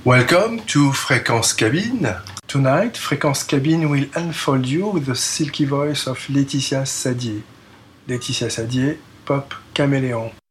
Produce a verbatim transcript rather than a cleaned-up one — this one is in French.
Welcome to Fréquence Cabine. Tonight, Fréquence Cabine will unfold you the silky voice of Laetitia Sadier. Laetitia Sadier, pop caméléon.